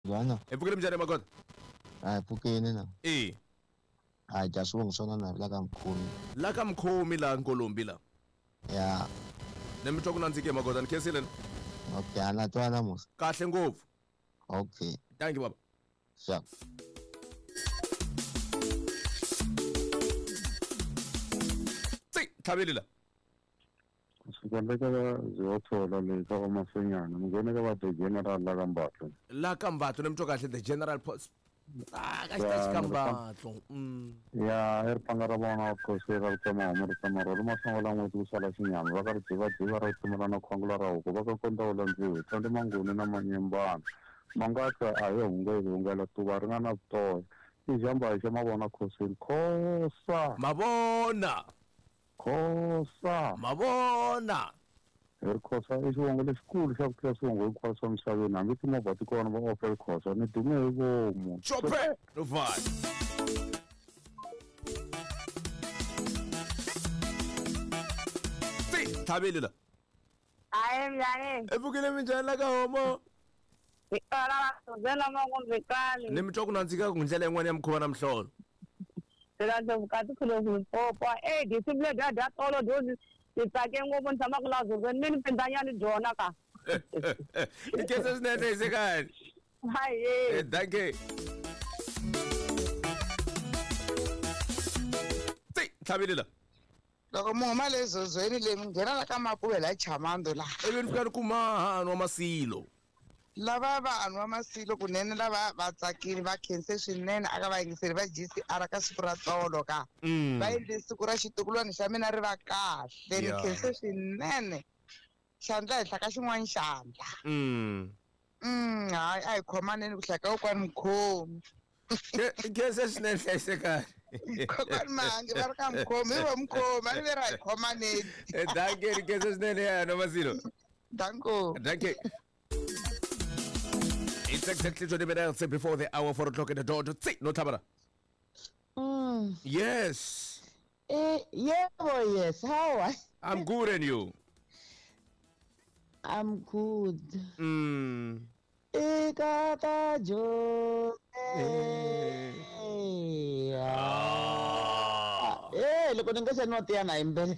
Jwana. Epukile mjane makota. Phukeni na. Hayi jasuke ngisona na la kamkhomi la Nkolombi la. Ya. Nemtho kunanzike makota nikhesile. Okay, anatwana musa. Kahle ngopfu. Okay. Thank you baba. Sure. Thabile la. Sibaleka ziyothola leza kwaMasonyana ngene ka the general la kambatho nemtho kahle the general post kahle kambatho ya eripanga bona khosera tsama mo tsama ro masangola mo tsala xinyama va ka ri dziva ra tsumela na khongula ra huko va ka konta u landziwe tsande manguni na manyembana mangaka a hi hungela tuva ri nga na vutoya ijamba xa mavona khoseni mabona khosa i xivongo lexikulu xa ku tlula swivongo hinkwaswo swa misaveni hambi timovha ti kona va offer khosa ni dume hi vomu chope no vai Thabile la. Hayi mjane. Epukile minjani la ka homo? Iqala bazela makunzekani. Nemtho kunanzika kundlela en'wana ya mkhuva namhlolo. Sela ndovukati kholo kupopa discipline da tolo dozi tsake ngopfu ntshama ku lazo mini pendanyani jona ka. Ikese sinene isekani. Hayi. Danke. Thabile la. Loko muhuma lezo zweni le ngena la ka Mapuwe la Chamando la. Fika kuma wa Masilo. Lava vanhu va Masilo kunene lava va tsakile va khense swinene aka va yingiseri va GCR ka siku ra tolo ka. Va endle siku ra xitukulwana xa mina ri va kahle ni khense swinene. Xandla henhla ka xin'wana xandla. Hayi a hi khomaneni ku hlaka kwani mukhomi. Khense swinene hlayisekani. Kokwani mangi va ri ka mukhomi hi vo mukhomi a ni ve ra hi khomaneni. Danke ni khense swinene ya no Masilo. Danke. It's exactly 20 minutes before the hour 4 o'clock in the door. No Tabara. Yes. Yeah, boy, yes. How are you? I'm good, and you? I'm good. Ikata jo. Loko ni nga se noti yana imbele.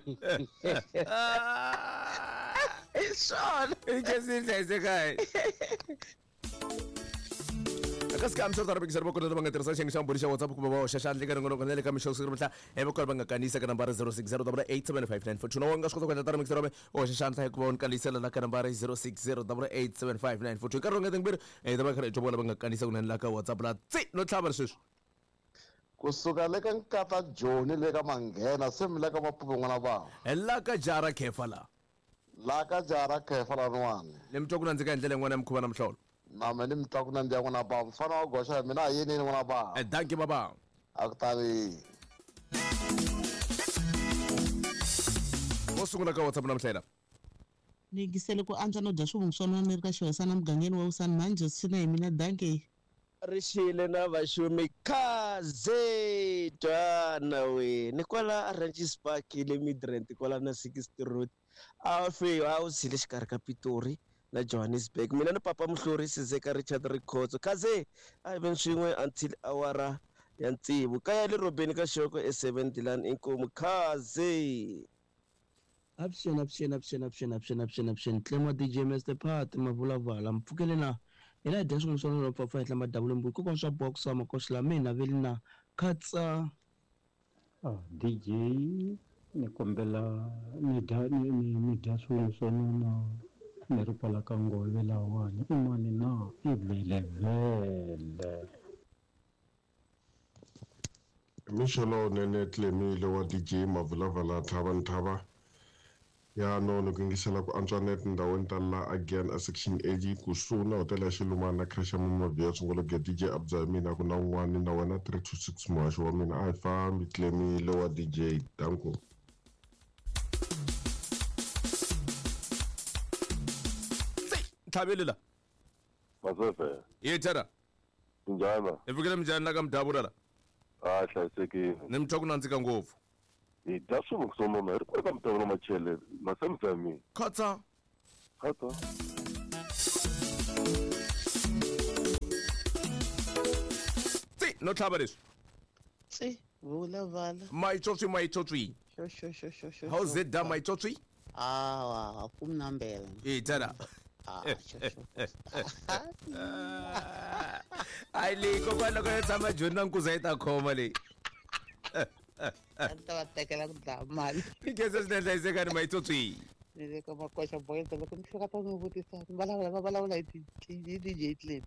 Sean. Akasika amsota ra bikisara boko banga tirisa xeng xa mburi xa WhatsApp ku ba xa le ka ringono le ka misho siribla e boko banga kanisa ka nambara 06087594 wanga swi kota ku tata mixero me o xa xanta ku bon kalisela la ka nambara 06087594 ka ronga tingbiri e da ba khare jo bona banga kanisa ku la ka WhatsApp la no tlhaba sweswi kusuka le ka nkata Joni le ka Manghena se mi le ka Mapuve n'wana ba la ka Jara Khefala la ka Jara Khefala nwane le mtoko nandzika ndlela n'wana ya mkhuva na mhlolo na me ni mtoko na ndiya n'wana ba mfana wa goxa mina yini n'wana ba danke baba akutavi wo sungula ka WhatsApp namhlela ni gisele ku antswa no dya swivungu swa na Amerika xihosa na mugangeni wa usani manje sina hi mina danke rishile na vaxumi khaze twana we ni kwala Ranges Park le Midrand kwala na 60 road a fe a u sile xikarhi ka Pitori na Johannesburg mina na papa Mhlori Sizeka Richard Records khaze a even swin'we until awara ya ntsevu kaya le Robeni ka Shoko e7 Dilan inkomu khaze Abshen Clemo DJ Mr Pat mavulavala mpfukele na ila dya swin'we swa loko fa hitla madabule mbuyi ko swa box wa makosi la mina veli na khatsa DJ ni kombela ni dya swin'we swa nona ni ri pala ka ngove lawani imani na ivelevele Misholo nene Tlemile wa DJ mavulavala thaba ya no ngingisela ku Antoinette ndawoni tala again a section AG kusuna hotel ya Xilumana Cresha Mumavia sungula ge DJ Abza mina ku na un'wana na wena 326 mwaxo wa mina a fambi Tlemile wa DJ danko Thabile la Masofe yethara njana evukile mjani la ka Mdabula la hlayisekile nemtho kunandzika ngopfu dya swin'we kusonona ri kwala ka Mdabula machele masemfemi khatsa no tlhaba leswi tse vulavala maitswotswi how's it done maitswotswi kumnambela tana hayi leyi kokwana loko yo tshama joni na nkuza yi ta khoma leyi a ni ta va tekela ku dlaya mali kese swi endla hisekani maitswotswi ni le ka makoxa boyisa loko ni fika ta n'wi vutisa va vulavula hi DJ Clem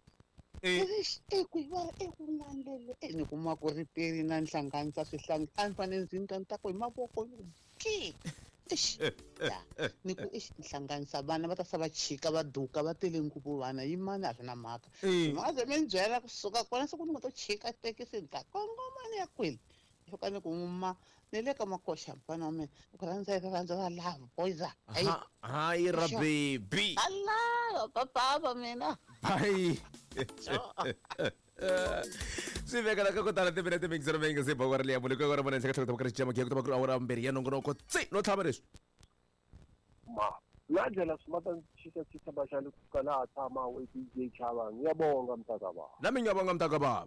ekunandlele ni kuma ku riperi na nhlanganisa swihlangi a ni fanele ndzi ni ta ku hi mavoko ki ni ku ni hlanganisa vana va ta sa va chika va duka va tele ngopfu vana yimani a swi na mhaka maze mi ni byela kusuka kona siku ni nga to chika tekisini ta kongomani ya kweli fika ni ku ma ni le ka makoxa mpana wa mina ku rhandza va lava boyza hayi ra baby ala papa mina bye swi vekela ka ko tala timinete mingisero va yingise boko ri leya muleko ya vona nhleka tlhaka ka ri cema ke ku va awara mbirhi ya nongonoko tsi no tlhava leswi la ndlela smata chisa bashali kukala tama we DJ Chava ngiyabonga mtaka baba nami ngiyabonga mtaka baba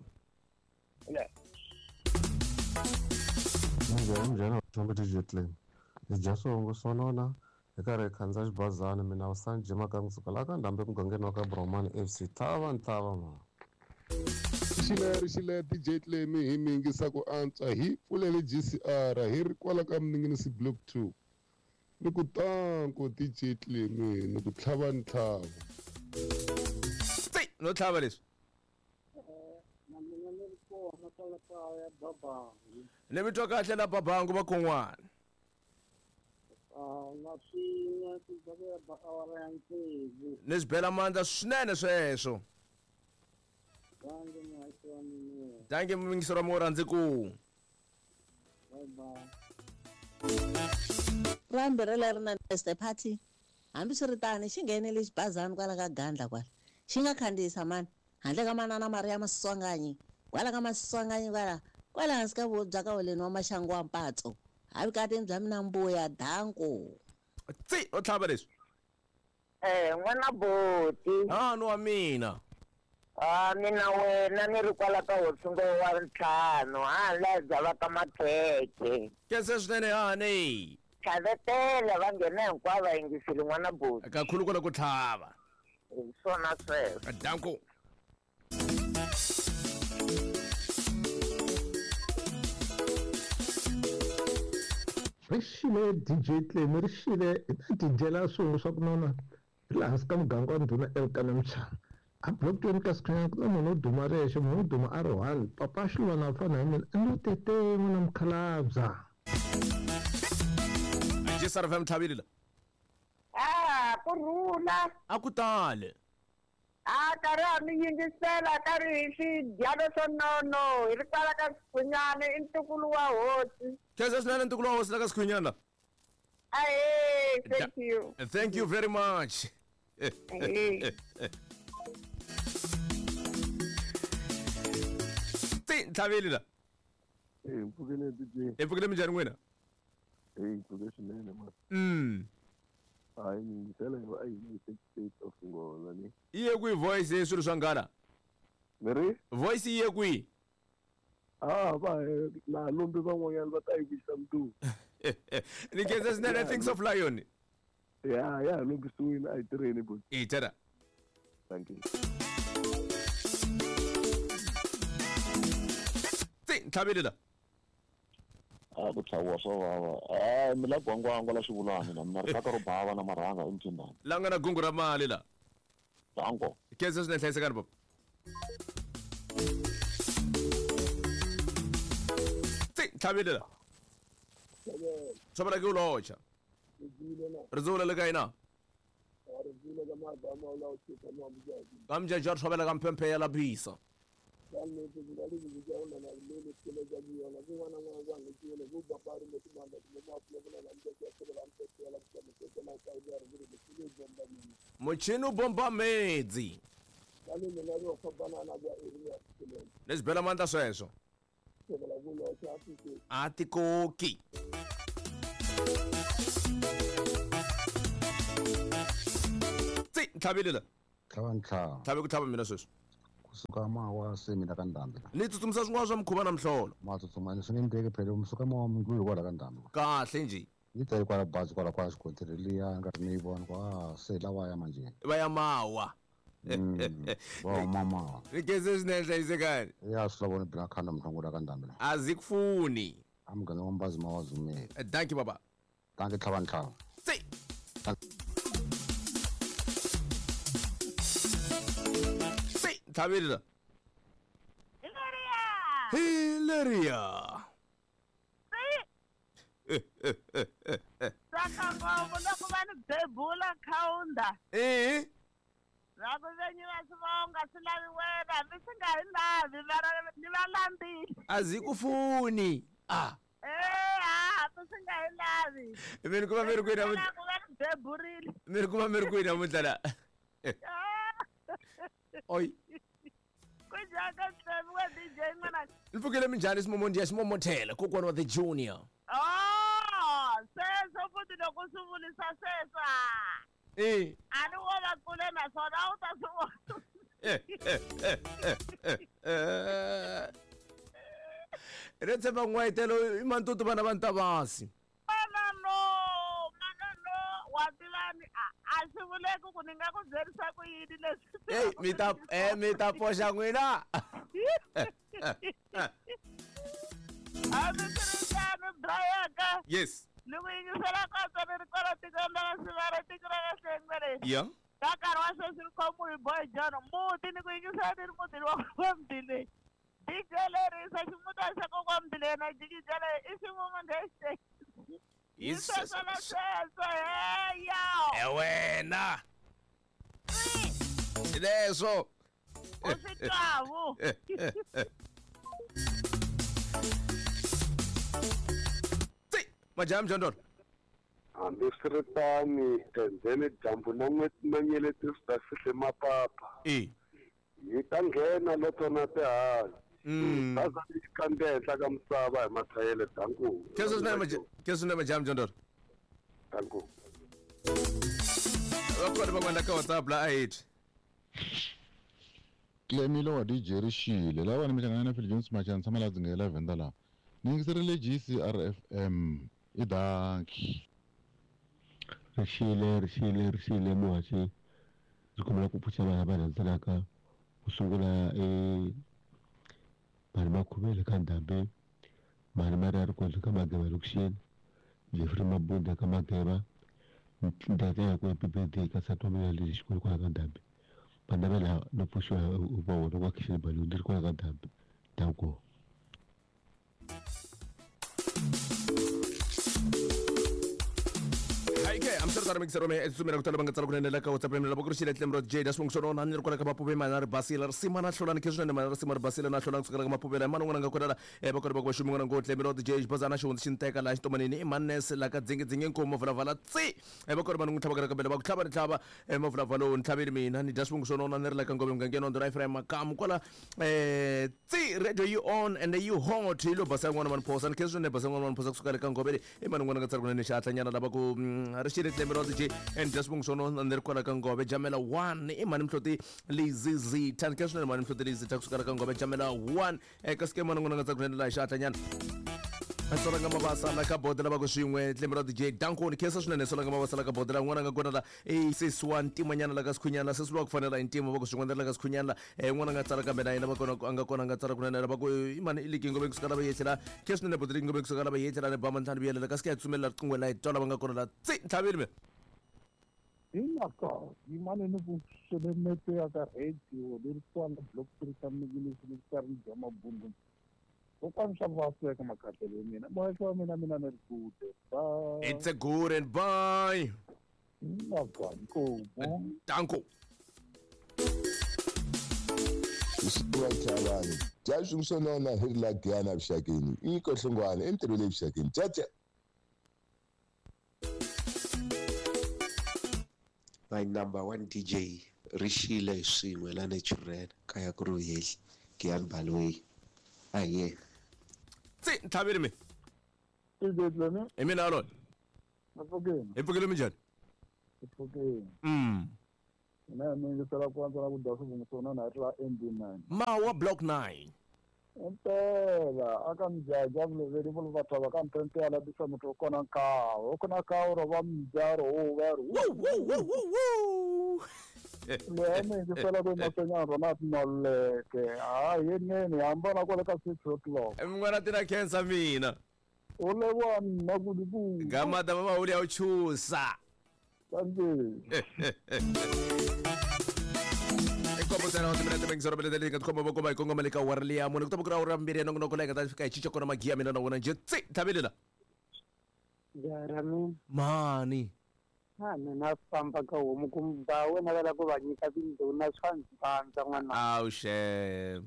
njhani tlhamba DJ Clem hi dya swongo sonona hi karhi hi khandziya xibazana mina usani jima ka kusuka laha ka ndhambi emugangeni wa ka Bromani FC thava ma xile DJ Clem hi mi yingisa ku antswa hi pfulele GCR hi ri kwala ka Mninginisi Block 2 ni ku tanko DJ Clem ni ku tlhava ni tlhava no tlhava leswi ni mi twa kahle la babangu va kon'wana ni swi bela mandla swinene sweswo tangi mingisero wa murhandzi ku rambirhi leri na Neste Party hambi swi ri tani xi nghenele xibazana kwala ka Gandla kwala xi nga khandziyisa mani handle ka manana Maria Masiswanganyi kwala ka Masiswanganyi kwala hansi ka bya ka Holeni wa Maxangu wa Mpatso hayi katini bya mina Mbuya Danko tsi o tlhava leswi n'wana boti no wa mina mina wena ni ri kwala ka Hosingo wa Ntlhanu hala bya va ka Makheke kese swinene hani tlhavetele va nghena hinkwavo va yingisile n'wana boti kakhulu kwala ku tlhava hi swona sweswo Danko rixile DJ Clem rixile i ta tidyela swilo swa ku nona hi laha hansi ka muganga wa ndhuna Elkana Mchanga a blokweni ka Sikhanyana ku na munhu wo duma rexe munhu wo duma a ri one papa xilwa na fana hi mina i no teten'we na mukhalabya Jesar FM thabile ku rhula a ku tale karhi a mi yingisela karhi hi swidyalo swo nono hi ri kwala ka Sikhanyana i ntukulu wa hosi kese swinene ntukulu wa hosi la ka Sikhanyana thank you very much thabile la mpfukile DJ mpfukile minjhani n'wina mpfuke swinene hayi ni yingisela hi state of Nghola ni iye kwihi voice ye swilo swa nghala miri voice iye kwihi va laha lombi van'wanyana va ta yi vuyisa mntu ni khensa swinene Things of Lion ya lombisiwile a hi tirheni bo tara thank you thabile la ku tlhaviwa swa vava mi la gwangwangwa la swivulani na mina ri kaka ro bava na marhanga emtindani la nga na gungu ra mali la Danko khensa swinene hlayisekani baba thabile la sobela ke u locha ri zula le ka ina ka mjaja ri sobela ka mphemphe ya la phisa muchini u bomba medzi ni swi bela mandla sweswo a tikoki thabile la tlhava ni tlhava thlabe ku tlhava mina sweswi kusuka mawa semina kandambi ni tsutsumisa swin'wana swa mukhuva na mihlolo matsutsumani swi nge ndleki phela umsuka mawa mngulu kwala kandambi kahle nje yi tele kwala bazi kwala xikontiri liya nga ri ni vona kwa se lawa ya manje va ya mawa wa mama ni kese swinene hlayisekani ya swi lavona bina khanda mhlongula kandambi a zi kufuni amgane wa mbazi mawa zume danki baba tanke tlhava si Tabirila. Hilaria. Saka ngoba lokho bani bebula khawunda. Lako venye vasivonga silavi wena misingayilavi mara nivalambile. Azikufuni. Misingayilavi. Miri kuma miri kwina mutla. Lako bani beburile. Miri kuma miri kwina mutla la. Oi. Kujaka tsevu wa DJ mana. Nifukile minjani simomondia simomothela kokwana wa the junior. Seso futhi lokusuvulisa sesa. Ani wona kule na sona utasuwa. Retse bangwaitelo imantutu bana bantabasi. Watilani asivuleki ku ni nga ku byerisa ku yini leswi Mi ta poxa n'wina amisirityani brayaka yes ni ku yingisela katsa ni ri kona tikamba ka sivara tiko ra ka hlengwele ya ka nkarhi wa sweswi ri khomu hi boy john muti ni ku yingisela ni ri mutini wa mdile dijelerisa ximuta xa kokwa mdile na jikijele i ximumondexte wena leso usitavu majaha mjondolo hambi swi ri tani endzeni dyambu na manyeletisi ta fihle mapapa hi ta nghena lo tona tihanyi baza yi kandziya henhla ka misava hi mathayele danku ke swinene majaha mjondolo danku va kona van'wana ka WhatsApp la ahiti Clemilo wa DJ Rishile lava ni mihlangano na Phil Jones Machana tshama la dzingela vhenda la ni yingiserile GCRFM i danki Rishile muhaxi ndzi kombela ku pfuxa vana va rhandzelaka ku sungula mali makhuvele ka ndhambi mali mariyari kodle ka mageva lokixini Jeffrey Mabunda ka mageva ndata ya ku BBD ka satomela lexi xikulu kwala ka ndhambi vana va la no pfuxiwa va wona kwa kixini bali ndzi ri kwala ka ndhambi danko amsartara mikserome esumira kutala bangatsala kunenela ka WhatsApp la bokurishile tlemro J das function on hanir kola ka mapuve manar basila simana hlola ke zwene manar simar basila na hlola kusukela ka mapuve la manongwana nga kodala bakore bakwa shumi ngwana ngo tlemro J bazana shon shinteka la stomanini imannes la ka dzinge nkomo vala vala tsi bakore manungu tabakara ka bela bakuthaba ntaba mavula valo nthabiri mina ni das function on hanir la ka ngobe ngangena on drive frame makam kola tsi radio you on and you hot ilo basa ngwana man posa ke zwene basa ngwana man posa kusukela ka ngobe manongwana nga tsara kunene shatla nyana la baku rishile Lemrozi and just bungsono under Korakango, Jamela 1, Eman Floti, Lizizi, Tankash, Man Floti, Taxukarango, Jamela 1, Ekaskaman, Shatanian. Solanga mabasa la ka bodela ba go swingwe tlemro DJ danko ni kesa swinene solanga mabasa la ka bodela ngwana nga kona la sis1 timanyana la ka skhunyana seswa ku fanela intimo ba go swingwe la ka skhunyana ngwana nga tsara ka bena ina ba kona anga kona nga tsara kunena ba go imane ilikingo be kusukala ba yetla kesne ne bodela ngobe kusukala ba yetla ne ba mantani biela la ka ska tsumela qingwe la itola ba nga kona la tsi thabile me inaka imane no bu selemete ya ka radio le tswana block trita mngini se ka ri jama bungu it's a good and bye. Danko. Usibachabani. Jashu msonona hirla gyana bishakini. Iko hlungwana entirole bishakini. Chacha. My number one DJ Rishile Swingwe la natural kaya kuru yeli Kian Balwe. Aye. Si, tabiri me. Idedlene. Emina alon. Afogeni. Efogeni mjani. Efogeni. mina mingisela kwanza na kudasa vungisona na ri la MB9 Mawa block 9 impela akamjaja kuleveli vulu vathu va kampentela bisa muthu kona nkawo ukona kawo ro va mjaro uvaru leya mingisela kwemasenya rona tinoleke hayi yenene hambana kwale ka 6 o'clock n'wana tina khensa mina u levani na kudiku gamada mama uli ya uchusa Como será o tempo também sobre a dele como vou comer com malika warlia mo nikuta bukura ura mbiri no colega ta fika chicha kona magia mina na wona jitsi tabelila Jarami mani mina famba ka homu kumba wena vela ku va nyika tindhuna swa ndzi n'wana au shem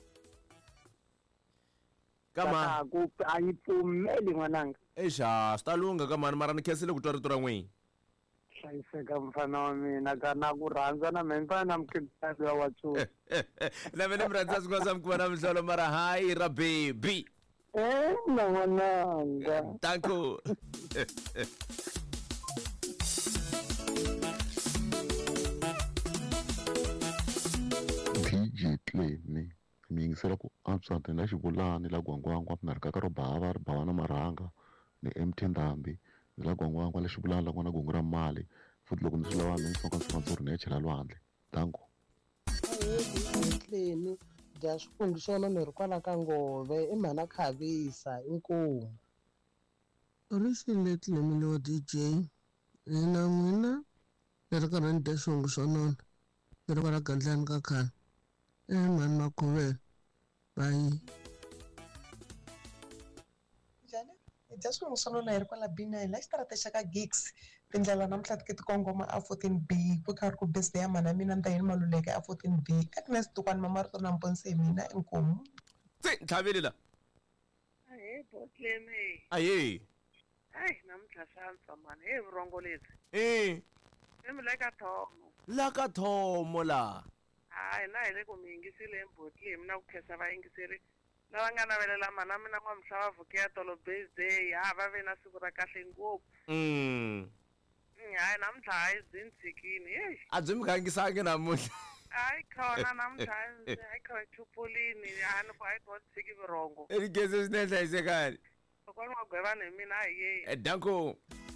kama ku a yi pfumeli n'wananga esha stalunga kama mara ni khesile ku twa rito ra n'wini hlayiseka mfana wa mina ka na ku rhandza na mina mfana na mukhidzani wa watsonga na mina mi rhandza swin'wana swa mi kuma na mihlolo mara hayi ra baby na n'wananga tanku DJ Clemi mi yingisela ku antswa na xivulani la gwangwangwa mi ri ka ro bava ri bava na marhanga ni MT Ndhambi la gwangwangwa la xivulani la n'wana gungu ra mali futhi loko ndzi swi lava mi nsoka ndzi ni ya chela lwandle tanku Clemi dya swifungi swona ni ri kwala ka ngove i mhana khavisa inkomu ri xile Clemi lo DJ na n'wina ni ri karhi ni dya swihungu swa nona ni ri kwala gandlani ka khale mhani Makhuvela bayi njhani hi dya swihungu swa nona hi ri kwala B9 la xitarata xa ka Gigs tindlela namuntlha ti kongoma a 14B ku kha ri ku birthday ya mhana mina Ntayeni Maluleke a 14B Agnes Dukwani mama rito na mponse mina inkomu tlhavelela ahe Clemi aye hayi namuntlha shantswa mani hi vurongo lebyi mi la ka thomo la hayi na hi le ku mi yingisile Clemi na ku khensa vayingiseri lava nga navelela mana mina n'wamuhlava vukeya tolo birthday va ve na siku ra kahle ngopfu hayi namuntlha hayi byi ni tshikini a byi mi gangisangi namuntlha hayi khona namuntlha hayi kha chupolini hani ku hayi ko tshiki vurongo ri geze swinene hlayisekani kokwana wa gwevana hi mina hayi danko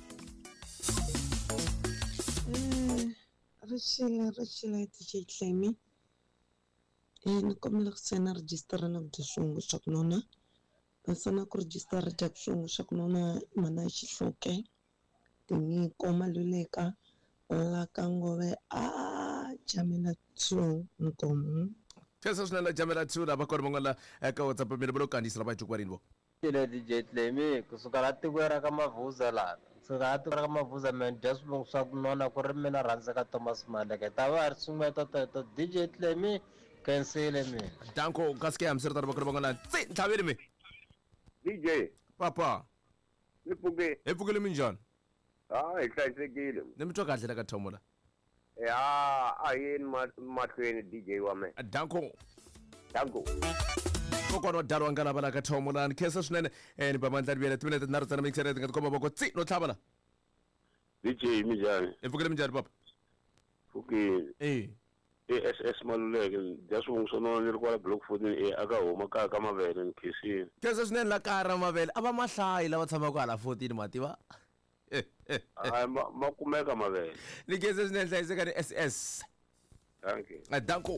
Richile DJ Clemi ni kombela ku sena rejistara na ku dya swihungu swa ku nona naswona ku rejistara dya swihungu swa ku nona mana xihluke tinyiko Maluleka la ka ngove Jamela 2 nkomo khensa swinene Jamela 2 lava kona van'wana eka WhatsApp mina va lo kandziyisela va jukwarini vo Ile DJ Clemi kusuka la tiko ra ka Mavuza la kusuka la tiko ra ka Mavuza man dya swihungu swa ku nona ku ri mina rhandzaka Thomas Maleke ta va ri sungweta to DJ Clemi kensile mina danko kaske hamsiritani va kona van'wana tlhaveli mi DJ papa ni pfuke hi pfukile minjhani hi hlayisekile ni mi twa kahle la ka thomo la a yeni mahlweni DJ wa me danko danko kokwana wa dalo wa ngalava la ka thomo la ni khensa swinene ni ba mandla ni timinete tinharhu tsana mikisere ti nga tikomba voko no tlhava la DJ minjhani hi pfukile minjhani papa pfukile SS Maluleke dya swihungu swa nona ni ri kwala block 14 aka huma kaya ka mavele ni khensile khensa swinene la kaya ra mavele a va mahlayi lava tshamaka hala 14 mativa hayi ma kumeka mavele ni khensa swinene hlayiseka ni SS danko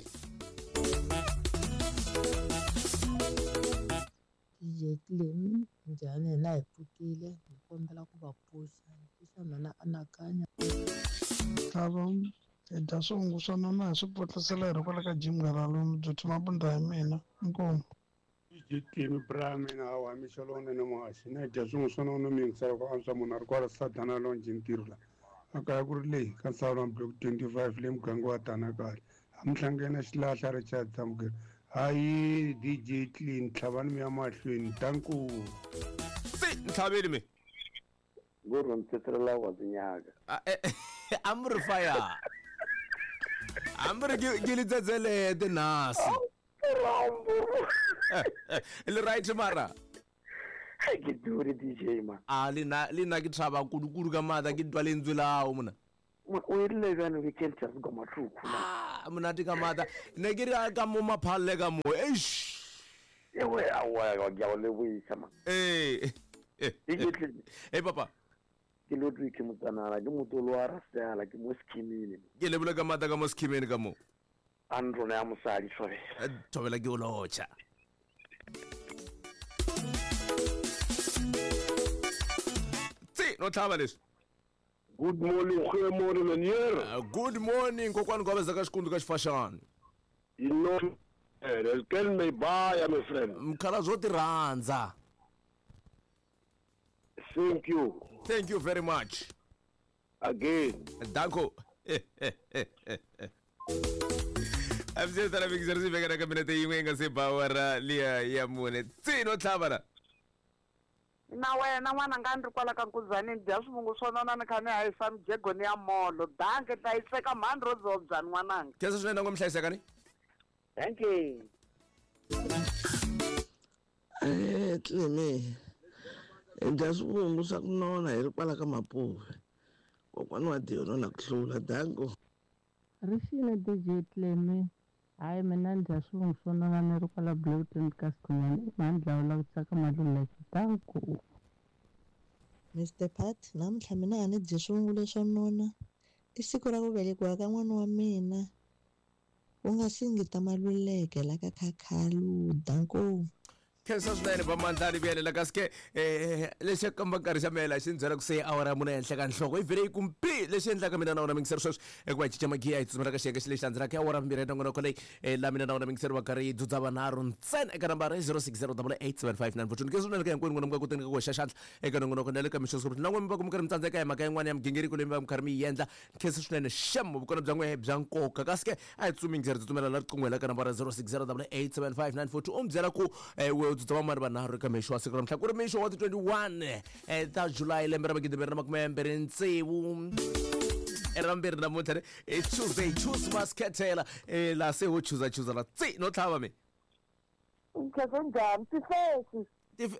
DJ Clemi njhani hina hi pfukile hi kombela ku va pfuxa mhana anakanya lava hi dya swihungu swa nona hi swi potlisela hi ri kwale ka gym garalomu byo tshuma bunda hi mina inkomu Clemi bra mina hawa mixolone no mahaxi na dya swin'we swa nona mi yingisela ku antswa munhu a ri kwala sadana lonje ntirho la a kaya ku ri leyi ka Southern Block 25 le muganga wa Tanakali a mi hlangene xilahla Richard Tamukela hayi DJ Clean tlhavani mi ya mahlweni tanku tlhaveli mi nguru mtsetselela wa zinyaka amri fire amri gilitsetselete nasi le right mara ke duri DJ ma lina ke tshaba kudu ka mata ke ntwa lentswe lao mona o ile bana weekend tsa go matru ah monate ka mata ne ke re ka mo maphalle ka mo eish ewe awa ga o le buisa ma eh papa ke lo ke motsanala ke motolo wa rasela ke mo skimini ke le bula ka mata ka mo skimini ka mo andro na musali sobe thobela ke o locha no tlhaba leswi good morning khwemori meneer good morning kokwani kwabeza ka xikundu ka xifashani can me buy my friend mkhala zwo ti rhandza thank you very much again danko amse tara bigzarsi vekana ka minute yin'we nga se bawara liya ya mune no tlhaba la na wena n'wana nga ndri kwala ka nkuzanini bya swivungu swo nona ni kha ni hayisa mijego ni ya molo danke hlayiseka mhani ro dzobya n'wananga kesa swinene ngo mi hlayiseka ni thank you Tleme bya swivungu swa ku nona hi ri kwala ka Mapuve kokwani wa Dion na ku hlula danko Rishile DJ Tleme hayi mina ndya swivungu swo nona ni ri kwala Bloemfontein ka Sikhonyana mhani dlawula ku tsaka maluleke danko Mr. Pat namuntlha mina a ni dyi swivungu leswo nona i siku ra ku velekiwa ka n'wana wa mina u nga singita maluleke la ka khakhalu danko khensa swinene vamandlani vuyelela kasi ke lexi kamba nkarhi xa mela xi ni byela ku se awara ya muna ehenhla ka nhloko i vhele yi kumpi lexi endlaka mina na wona mingiseri sweswi eku va hi cinca magiya hi tsutsumela ka xiyenge xi lexi landzelaka awara vumbirhi ya ntongonoko leyi la mina na wona mingiseri va karhi yi dzudza vanharhu ntsena eka nambara 0608875942 ke swinene ka hinkwenu n'wina mi nga koteni ka ku hoxa xandla eka nongonoko na le ka mixosopoti na n'wina mi va ku mi karhi mi tsandzeka hi mhaka yin'wana ya migingiriko leyi mi va mi karhi mi yi endla khensa swinene xem vukona bya n'we bya nkoka kasi ke a hi tsumi ngizeri tsutsumela la riqingho la ka nambara 0608875942 u mi byela ku we dzudza vamani vanharhu eka mixo wa siku ramhla ku ri mixo wa ti 21 ta July lembe ra 2026 era mbirhi namuntlha Tuesday choose maskhetela la se wo chuza la no tlhava mi nkhetho njhani tifesi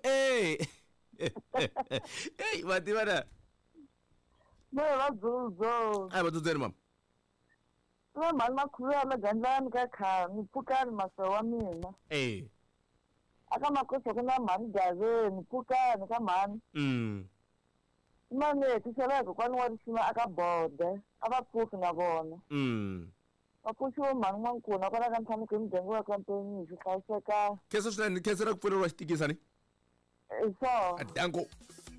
hey vativana moya va dzudzu a va dzudzeni mama no mali makhuvela gandlani ka khami pfukani maso wa mina aka makoso ku na mhani gaveni pfukani ka mhani mani tiseleka kwani wa rixima aka bode a va pfuki na vona va pfuxiwe mhani n'wankuna kwala ka ntshami ke mugenge wa kampeni xi hlayiseka khensa swinene khensa ra ku pfuleriwa xitikisani so danko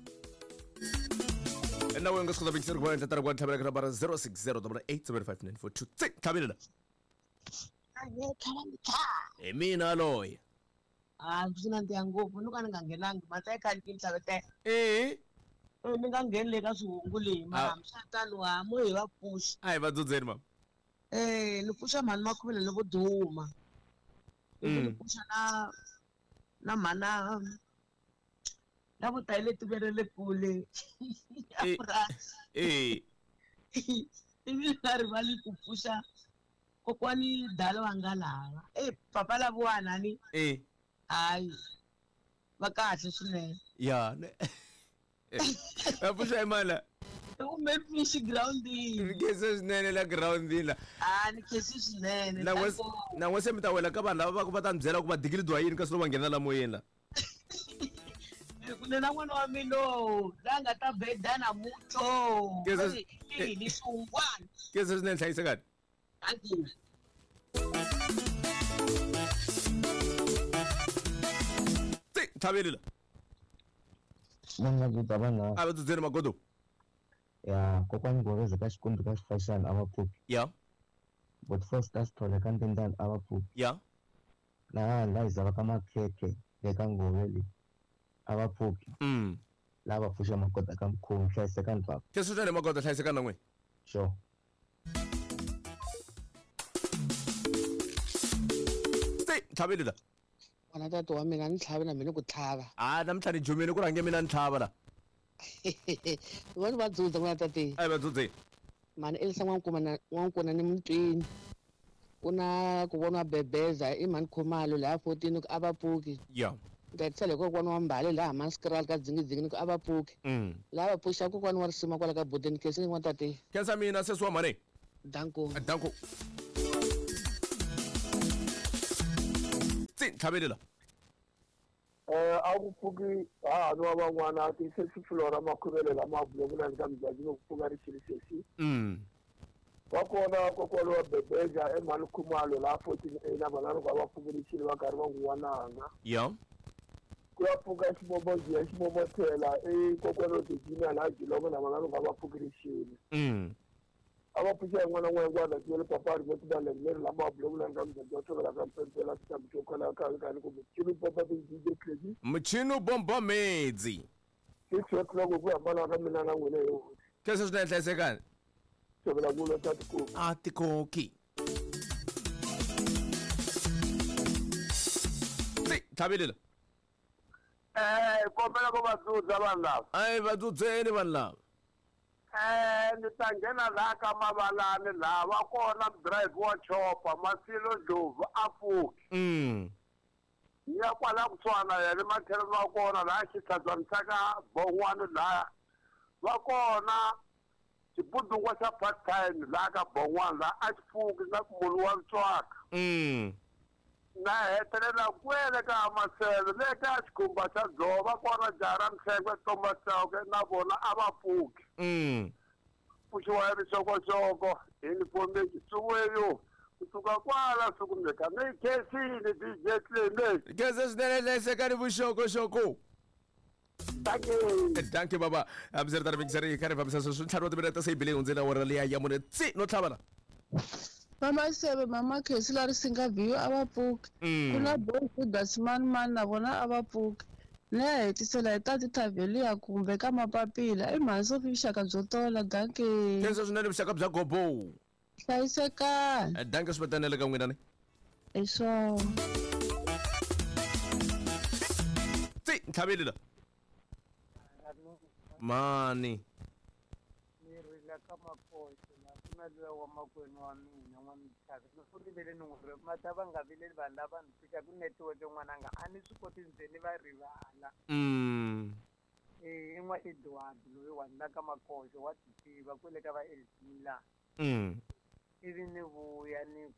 na wewe ngasikhona bengiseri kwa ntatara kwa nthabela ka bara 0608875942 thabela mina loya kusina ntiya ngopfu ni ka ni nga ngenangi mata yi khali kini tlhavete ni nga ngheni le ka swihungu leyi mara msatani wa mo hi va pfuxa a hi va dzudzeni mama ni pfuxa mhani makhuvela ni vo duma ni pfuxa na mhana na vo tayile tivele le kule ivi nga rivali ku pfuxa kokwani dala va nga lava papa laviwana ni hayi va kahle swinene ya va pfuxa hi mala ume fishi groundini khensa swinene la groundini la ni khensi swinene na n'we se mi ta wela ka vanhu lava va ku va ta ni byela ku va digilidiwa yini kasi lo va nghena la moyeni la kune na n'wana wa mino la nga ta beda namuntlho ni swungwana khensa swinene hlayisekani thabelila Manga dzudza vanharhu a va dzudzeni magodo ya kokwani goveza ka xikundu ka xifashani a va pfuki ya but first a sithole ka ntindani a va pfuki ya na handla hi zava ka makhekhe le ka ngoveli a va pfuki lava pfuxa magoda ka mukhomi hlayisekani papa khensa swinene magoda hlayisekani na n'wina sure thabelila wana tata wa mina ni tlhavi na mina ku tlhava namuntlha ni jumile ku rhange mina ni tlhava la vani va dzudza n'wana tate a hi va dzudzeni mani elisa n'wankuna ni mutwini ku na ku voniwa bebeza i mhani khumalo laya 14 a va pfuki ya ndayithele kokwana wa Mbali laha Maskral ka Dzingidzingi a va pfuki lava pfuxa kokwana wa Risima kwala ka Boteni Kesi ni n'watate kensa mina sesi wa mane danko tsi tlhabelela a ku pfuki hahani wa van'wana tisesi Flora Makhuvele lama vulavulani ka mijaji no pfuka Rishile Sesi va kona kokwalo wa Bebeja eMali Khumalo la 14A na vanhu va pfuka Rishile va karhi va n'wananga ku ya pfuka ximomothela kokwalo Virginia la Jilomo na vanhu va pfuka Rishile ava pfuxa n'wana n'wana tiyele papa ri moti dale leri lama vulavulani ka mijaji yo tshovela ka mpentela xitambu xo kwala kani kumbe Mchinu Bomba DJ Crazy Mchinu Bomba Medzi 6 o'clock ku hambana ka mina na n'wina hi hosi kese swi na hlayisekani tshovela kulo tatikoki atikoki tsi tlhabelela kombela ku va dzudza vanhu lava ai va dzudzeni vanhu lava ni ta nghena laha ka Mavalani laha va kona drive wa chopa Masilo Ndlovu a pfuki ya kwala kutswana yale matlhelo va kona laha xithadzani xa ka Bon'wana laha va kona xibudungwa xa part time laha ka Bon'wana laha a xi pfuki na ku munhu wa Ntswaka na hetelela kwele ka Masele le ka xikhumba xa Dzova kona Jara Mthengwe Thomas Chauke na vona a va pfuki pfuxiwa vuxokoxoko uniform xisuweyo kusuka kwala sukumeka ni khesini DJ Cleme kese swinene hlayisekani vuxokoxoko danke baba abzeri tari miksari kare famisa swi ntlhanu wa timinete se ibile hundzela wara liya ya mune tsi no tlhavana Mama Sebe mama Khesi la Risinga View a va pfuki ku na Boy Dasman na vona a va pfuki le hetisela hi tati Tavelia kumbe ka Mapapila i mhanso vuxaka byo tola danke kese swinene vuxaka bya gobo hlayisekani danke swi vitanele ka n'wina ni iswo tsi tlhabelela mani la ka Makosi na kuna lwa wa makwenu wa mina n'wana Mthaka ni furile ni n'wi mata va nga vileli vanhu lava ni fika ku network n'wananga a ni swi koti ndzeni va rivala in'wa Edward loyi wa la ka Makosi wa tiva kwele ka va Elmila ivi ni vuya ni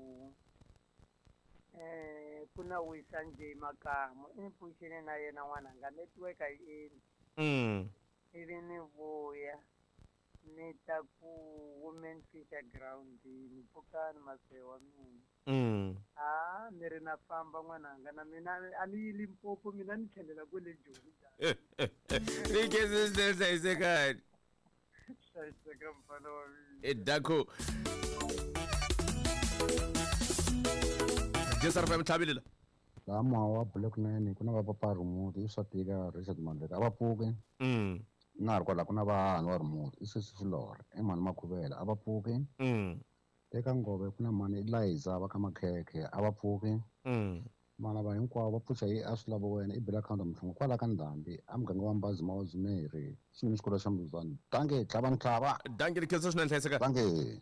ku na Wisanje Makamo i pfuxene na yena n'wananga network a yi endli ivi ni vuya ni ta ku Women Fisher Ground ni pfukani Masewa mina ni ri na famba n'wananga na mina a ni yi Limpopo mina ni tlhelela kwele Joni ni kese swinene hlayisekani hlayiseka mfana wa mina dako Jesar FM tlhabelela laha moya wa Black Nine ku na va papa Remote i swa tika Richard Mandleka a va pfuki na ha ri kwala ku na vahani wa Remote i Sesi Flora i Mani Makhuvela a va pfuki eka Ngove ku na mani Eliza va ka Makhekhe a va pfuki mana va hinkwavo va pfuxa hi a swi lava wena i Bela County Mhlungu kwala ka Ndhambi a muganga wa Mbazi Mawazimeri xiyini xikolo xa Mbuzane danke tlhavani tlhava danke ni khensa swinene hlayisekani danke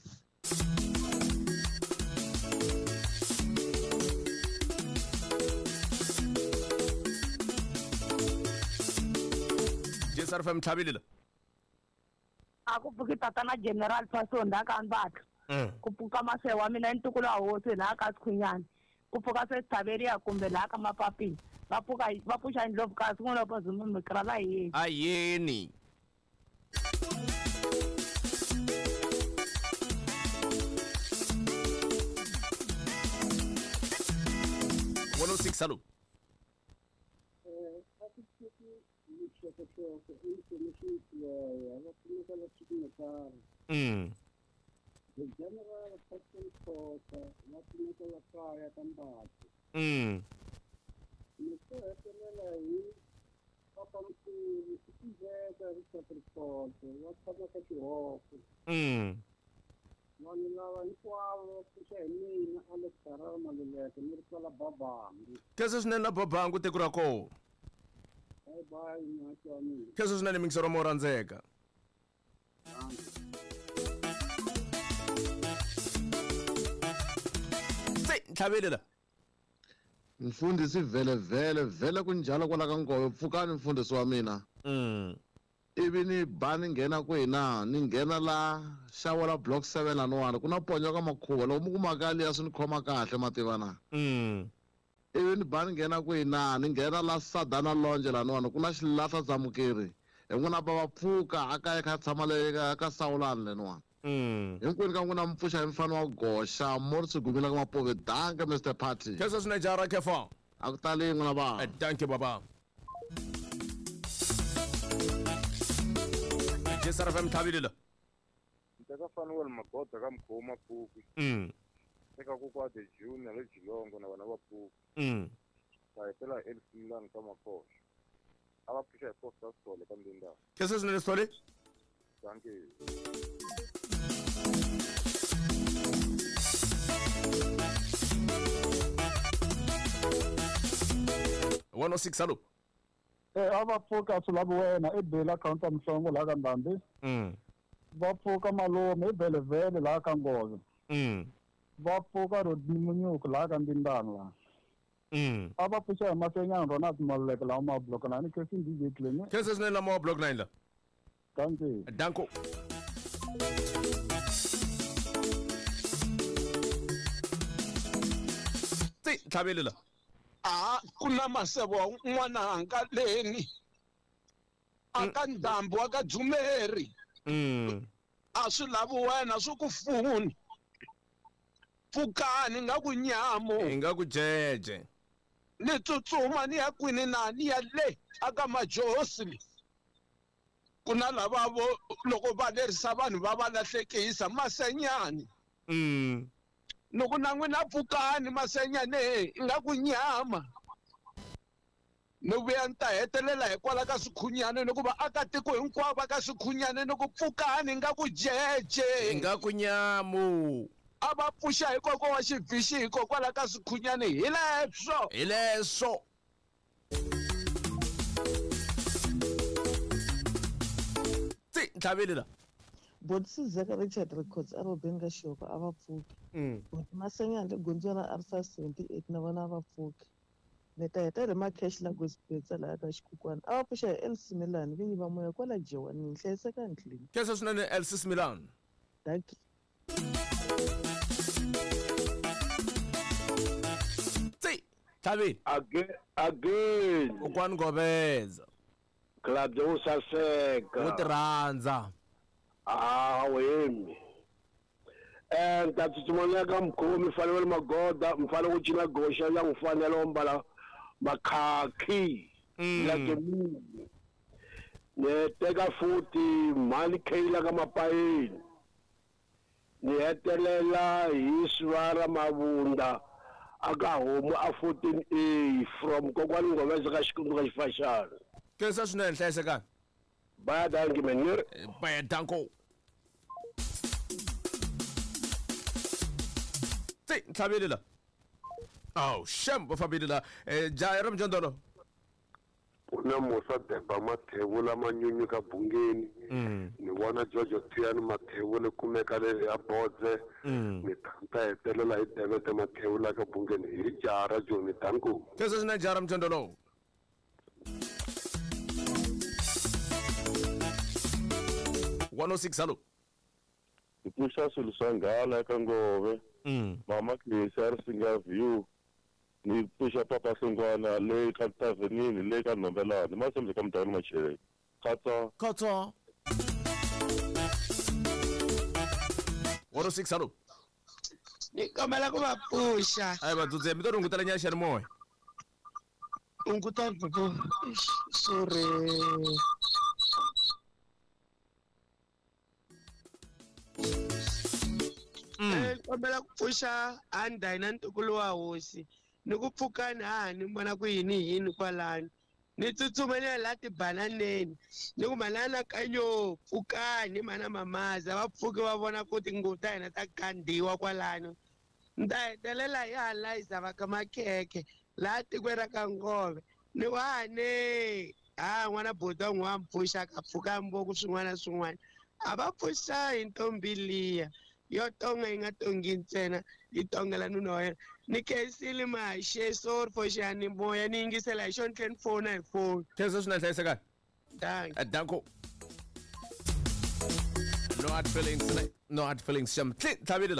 Jesar FM tlhabelela a ku pfuki tatana General Fasonda ka Nbatla ku pfuka Masewa mina ntukulu wa hosi laha ka Sikhunyana ku pfuka se Tavelia kumbe laha ka Mapapila va pfuxa Ndlovu kasi n'wana wa Zuma mikra la yeni ayeni One 6 hello The general section court, not medical fire combat. Mr. Esenelai, Papa Mtu, the research report, what's up at your office? One hour and 12, Kusha, Alex Karama, the Mirkala Baba. kese swinene babangu tiko ra koho Bye bye, Nathan. kese swinene mingisero mo rhandzeka tlhabelela mfundisi vele kunjalo kwala ka Ngove pfukani mfundisi wa mina ivi ni ba ni nghena kwihi na ni nghena la xawela block 7 laniwani ku na ponyo ka makhuva loko mi kumaka liya swi ni khoma kahle mativa na ivi ni ba ni nghena kwihi na ni nghena la Sadana Lonje laniwani ku na xilahla Dzamukeri hi n'wina ba va pfuka a kaya kha tshama le ka Sawulani leniwani hinkwenu ka n'wina mpfuxa hi mfana wa Gosha Morris Gumila ka Mapove danke Mr Party kesa swinene jara kefa a ku tali n'wina va danke baba Jesara FM Thabilila Ntaka Fanuel Magoda ka Mkhoma Phuki eka ku kwa the Junior le Jilongo na vana va Phuki va hetela LC Milan ka Makosha a va pfuxa hi Costa Sole ka Ndindana kesa swinene Sole danke 106 hallo abapfuka sulabo wena ebhela account amhlongo la kaNdambi bapfuka malume ebhele vele la ka Ngove bapfuka Rodmunyuku la ka Ndindana la abapfuka amasenyana Ronald Maluleke la ma block la ni kesi DJ Cleme kesa swinene la ma block 9 la danko Thabelela kuna masebo n'wananga leni aka Ndhambi aka Dzumeri a swi lavi wena swi ku funi pfukani nga ku Nyamu nga ku Jeje ni tsutsuma ni ya kwini na ni ya le aka Majosi kuna lava loko va lerisa vanhu va va lahlekisa masenyani loko na n'wina pfukani masenyane nga ku Nyama no vuya ni ta hetelela hikwala ka Swikhunyana ni ku va aka tiko hinkwavo ka Swikhunyana ni ku pfukani nga ku Jeje nga ku Nyamu a va pfuxa hi koko wa xivhixi hikokwala ka Swikhunyana hi leswo Thabelela Botsizeka Richard Records arobenga shoko abapfuki masenyana le gondzwana arsa 78 na vona abapfuki neta hetele ma cash la gospetsa la ka xikukwana abapfuxa hi LC Milan vinyi va moya kwala Jewani hlayiseka ndlini kesa swinene LC Milan danke Thabi again ukwani Ngobeza club de usaseka utirhandza wemi ta tsutsumana ka Mkhomi Fanuel Magoda mfana ku cina Gosha ya mfanelo mbala makhakhi like mini ne teka futhi mali khayila ka Mapayeni ni hetelela hi Swara Mabunda aka homu a 14A from kokwani Ngobeza ka Xikundu ka Xifashana kesa swinene hlayisekani baya danke menir baya danko Thabelela shem bafabelela jayara mjondolo una Musa Deba Mathebula manyunyu ka Bungeni ni vona Jojo Tiani Mathebula kumeka le abodze ni tanta hetelela hi Debete Mathebula ka Bungeni hi jara Joni danko kesa swinene jara mjondolo 106 hallo Ipusha sulusangala ka Ngove mama Klisar singa view ni pusha papa singwana le ka Tavenini le ka Nombelani masembe ka Mdani Machere khatsa 106 hallo ni kombela ku va pfuxa ayi vadzudze mi to rungutela nyaxa ri moya ungutani popo sorry kombela ku pfuxa andai na ntukulu wa hosi ni ku pfukani ni vona ku yini kwalani ni tsutsumele la tibananeni ni ku manana kanyo pfukani mana mamaza va pfuki va vona ku tinguvu ta hina ta kandiwa kwalano ni ta hetelela hi halayisa va ka makhekhe laha tikweni ra ka Ngove ni wane n'wana bota n'wi wa mpfuxa ka pfuka mboku swin'wana na swin'wana a va pfuxa hi ntombi liya yo tonga yi nga tongi ntsena yi tongela nuna wa yena ni khensile mashe sorry for shani moya ni yingisela hi xona tlhela ni fona hi foni khensa swinene hlayisekani danko no hard feelings sham tlhavile la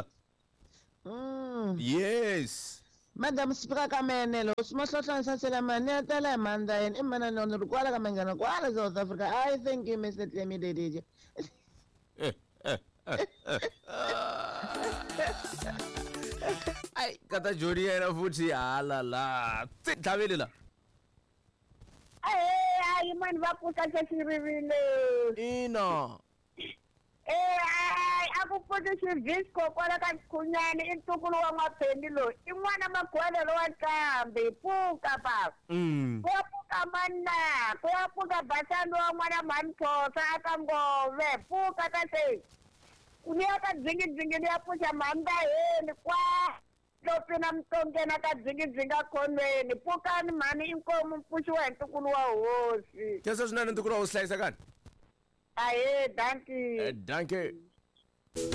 yes Madam Speaker kamene lo simohlohlanisa sela mani yatala manda yena imana nono rikwala kamengana kwala South Africa. I thank you Mr. Clemmy DJ. Ay kata jodi yena futhi halala tlhavile la Ay man va puta ke sirivile ina aku photo disco kwala ka kunyane intukulu wa maphendi lo in'wana magwele lo wa nkambi puka pa puka manna puka basando wa n'wana manphosa aka ngove puka ka se kunia ka dzingi ya pucha manda heni kwa lopina mtongena ka dzingi konweni pukani mani inkomu mpushi wa ntukulu wa hosi kesa swinene ntukulu wa hosi hlayisekani aye danki danke